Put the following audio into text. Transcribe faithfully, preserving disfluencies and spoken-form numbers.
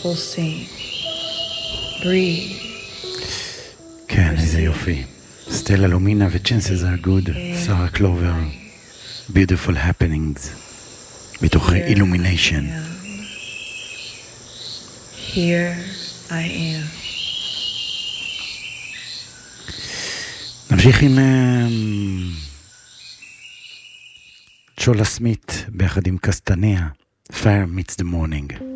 pulsing. Breathe. כן, איזה יופי. סטלה לומינה ו-Chances are good. שרה קלובר. Beautiful happenings. מתוך Illumination. Here I am. נמשיך עם צ'ולה סמית ביחד עם קסטניה. Fire meets the morning.